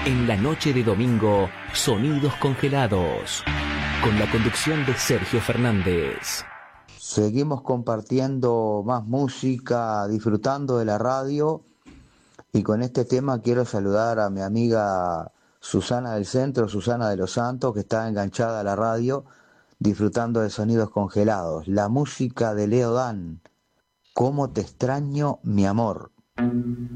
En la noche de domingo, Sonidos Congelados, con la conducción de Sergio Fernández. Seguimos compartiendo más música, disfrutando de la radio, y con este tema quiero saludar a mi amiga Susana del Centro, Susana de los Santos, que está enganchada a la radio, disfrutando de Sonidos Congelados. La música de Leo Dan, ¿Cómo te extraño, mi amor?